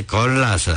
골라서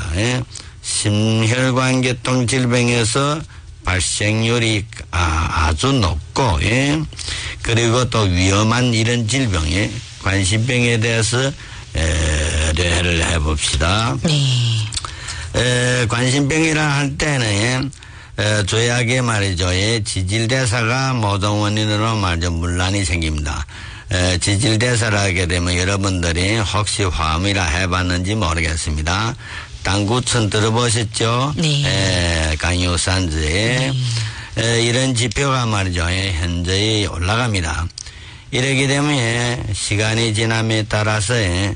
심혈관계통 질병에서 발생률이 아주 높고 그리고 또 위험한 이런 질병에 관심병에 대해서 례를 해봅시다. 네. 관심병이라 할 때는 조약에 말이죠. 지질대사가 모든 원인으로 말이죠. 문란이 생깁니다. 지질대사를 하게 되면 여러분들이 혹시 화음이라 해봤는지 모르겠습니다. 당구천 들어보셨죠? 네. 강유산지에 이런 지표가 말이죠. 현저히 올라갑니다. 이렇게 되면 시간이 지남에 따라서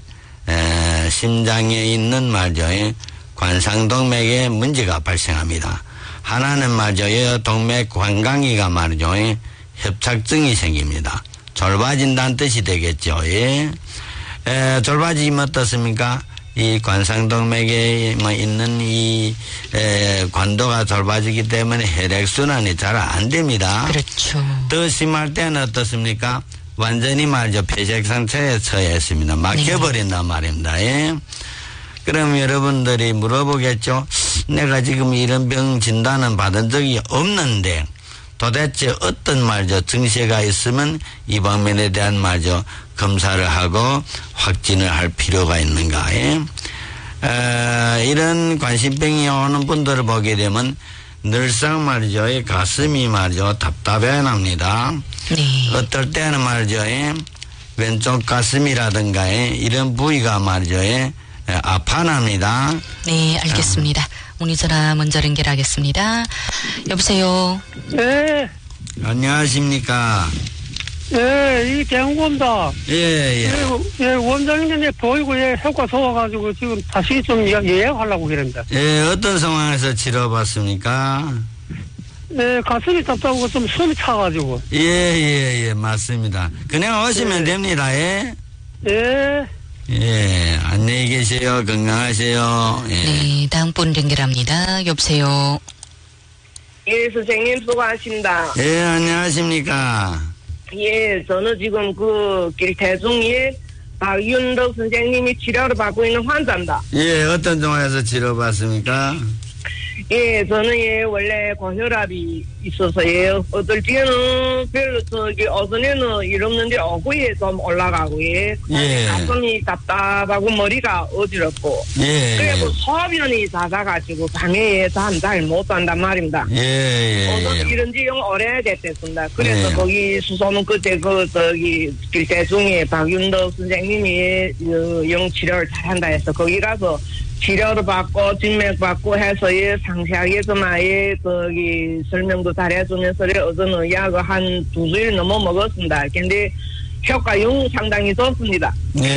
심장에 있는 말이죠. 관상동맥에 문제가 발생합니다. 하나는 말이죠. 동맥 관광기가 말이죠. 협착증이 생깁니다. 좁아진다는 뜻이 되겠죠. 좁아지면 어떻습니까? 이 관상동맥에 있는 이 관도가 좁아지기 때문에 혈액순환이 잘 안 됩니다. 그렇죠. 더 심할 때는 어떻습니까? 완전히 말이죠. 폐색상처에 처해 있습니다. 막혀버린단 말입니다. 그럼 여러분들이 물어보겠죠. 내가 지금 이런 병 진단은 받은 적이 없는데 도대체 어떤 말이죠. 증세가 있으면 이 방면에 대한 말이죠. 검사를 하고 확진을 할 필요가 있는가. 이런 관심병이 오는 분들을 보게 되면 늘상 말이죠. 가슴이 말이죠. 답답해 납니다. 네. 어떨 때는 말이죠. 왼쪽 가슴이라든가 이런 부위가 말이죠. 아파납니다. 네, 알겠습니다. 문의 전화 먼저 연결하겠습니다. 여보세요. 네. 안녕하십니까. 예, 이 대원입니다. 예. 원장님이 보이고 효과 좋아가지고 지금 다시 좀 예약하려고 그럽니다. 예, 어떤 상황에서 치료받습니까? 네, 가슴이 답답하고 좀 숨이 차가지고. 예, 맞습니다. 그냥 오시면 됩니다. 예, 안녕히 계세요. 건강하세요. 예. 네, 다음 분 연결합니다. 여보세요. 예, 선생님 수고하십니다. 예, 안녕하십니까. 예, 저는 지금 길태중에 박윤덕 선생님이 치료를 받고 있는 환자입니다. 예, 어떤 종에서 치료받습니까? 예, 저는 원래 고혈압이 있어서 어떨 때는 별로 어전에는 일 없는데 오후에 좀 올라가고 가슴이 답답하고 머리가 어지럽고 그리고 소변이 잦아가지고 밤에 잠 잘 못 잔단 말입니다. 어전 이런 지 영 오래됐습니다. 그래서 거기 수소문 끝에 길대중에 박윤덕 선생님이 영 치료를 잘한다 해서 거기 가서 치료를 받고 진맥 받고 해서 상세하게 설명도 잘해주면서 어제는 약을 한 2주일 넘어 먹었습니다. 근데 효과용 상당히 좋습니다.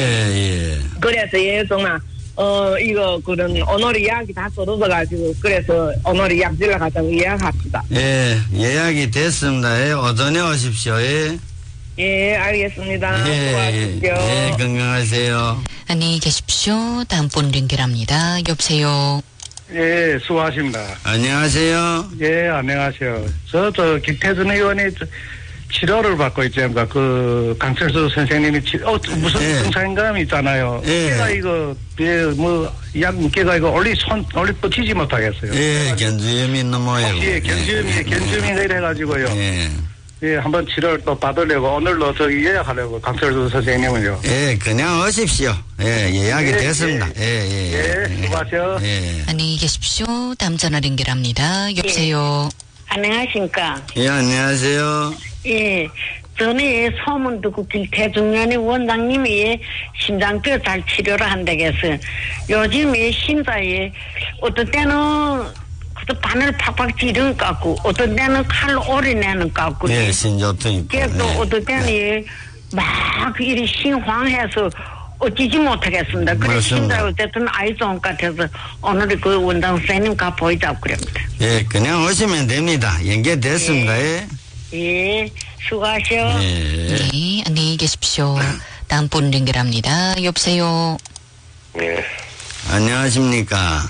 그래서 정말 그런 오늘이 약이 다 떨어져가지고 그래서 오늘이 약질러 가자고 예약합시다. 예약이 됐습니다. 오전에 오십시오. 예, 알겠습니다. 수고하십시오. 건강하세요. 안녕히 계십시오. 다음 분 연결합니다. 여보세요. 예, 수고하십니다. 안녕하세요. 예, 안녕하세요. 저 김태준 의원이 치료를 받고 있지 않습니까? 강철수 선생님이 무슨 증상감이 있잖아요. 걔가 약 걔가 올리 버티지 못하겠어요. 견주염이 있는 모양이고. 견주염이 이래가지고요. 한번 치료를 또 받으려고 오늘로 예약하려고 강철수 선생님은요. 그냥 오십시오. 예약이 됐습니다. 수고하세요. 안녕히 계십시오. 다음 전화 연결합니다. 여보세요. 안녕하십니까. 안녕하세요. 전에 소문 듣고 길태중년의 원장님이 심장뼈 잘 치료를 한다고 해서 요즘에 심장에 어떤 때는 바늘 팍팍 찌르는 것 같고 어떤 때는 칼로 오리내는 것 같고 신조증 있고 또 어떤 때는 막 이리 신황해서 어찌지 못하겠습니다. 그래서 심장을 어쨌든 아이 좋은 것 같아서 오늘 원장 선생님 가 보이자고 그럽니다. 그냥 오시면 됩니다. 연결됐습니다. 수고하세요. 네, 안녕히 계십시오. 다음 분 연결합니다. 여보세요. 안녕하십니까.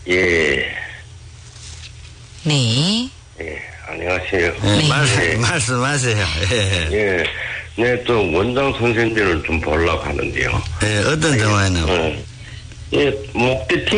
네. 안녕하세요. 말씀하세요. 또 원장 선생님을 좀 보려고 하는데요. 어떤 경우에는? 목대